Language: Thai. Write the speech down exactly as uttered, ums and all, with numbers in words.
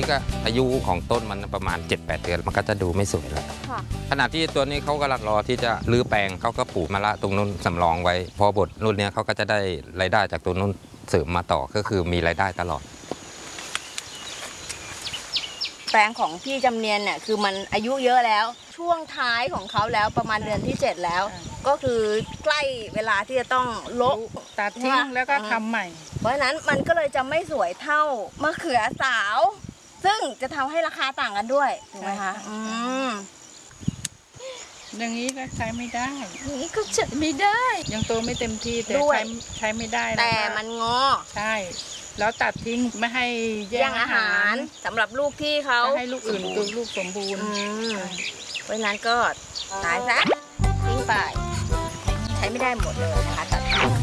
นี้ก็อายุของต้นมันประมาณ เจ็ดแปด เดือนมันก็จะดูไม่สวยแล้วขณะที่ตัวนี้เขากำลังรอที่จะรื้อแปลงเขาก็ปลูกมะละตรงนู้นสำรองไว้พอบทรุ่นนี้เขาก็จะได้รายได้จากตัวนู้นเสริมมาต่อก็คือมีรายได้ตลอดแปลงของพี่จำเนียนเนี่ยคือมันอายุเยอะแล้วช่วงท้ายของเขาแล้วประมาณเดือนที่เจ็ดแล้วก็คือใกล้เวลาที่จะต้องโละตัดทิ้งแล้วก็ทำใหม่เพราะฉะนั้นมันก็เลยจะไม่สวยเท่ามะเขือสาวซึ่งจะทำให้ราคาต่างกันด้วยถูกไหมคะอืมอย่างนี้ก็ใช้ไม่ได้อย่างนี้ก็ใช้ไม่ได้ยังโตไม่เต็มที่แต่ใช้ใช้ไม่ได้แต่มันงอใช่แล้วตัดทิ้งไม่ให้แย่งอาหารสำหรับลูกที่เขาให้ลูกอื่นตัวลูกสมบูรณ์เพราะฉะนั้นก็ตายซะทิ้งไปใช้ไม่ได้หมดเลยนะคะตัดทิ้ง